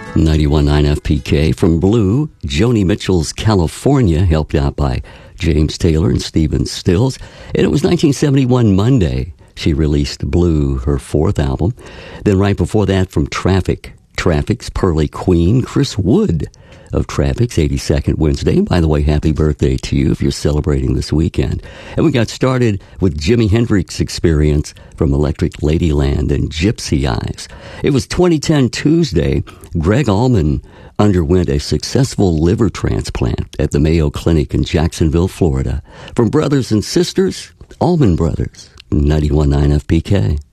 91.9 FPK from Blue, Joni Mitchell's California, helped out by James Taylor and Stephen Stills. And it was 1971 Monday she released Blue, her fourth album. Then right before that from Traffic's Pearly Queen, Chris Wood of Traffic's 82nd Wednesday. And by the way, happy birthday to you if you're celebrating this weekend. And we got started with Jimi Hendrix Experience from Electric Ladyland and Gypsy Eyes. It was 2010 Tuesday. Greg Allman underwent a successful liver transplant at the Mayo Clinic in Jacksonville, Florida. From Brothers and Sisters, Allman Brothers, 91.9 FPK.